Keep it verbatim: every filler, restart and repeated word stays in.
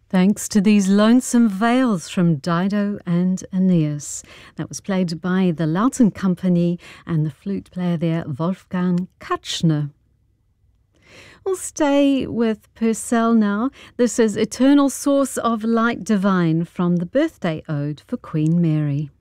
Thanks to these lonesome vales from Dido and Aeneas. That was played by the Lauten Company and the flute player there, Wolfgang Katschner. We'll stay with Purcell now. This is Eternal Source of Light Divine from the Birthday Ode for Queen Mary.